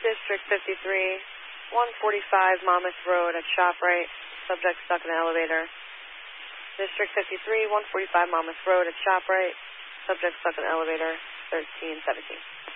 District 53, 145 Monmouth Road at ShopRite. Subject stuck in the elevator. District 53, 145 Monmouth Road at ShopRite. Subject stuck in the elevator, 1317.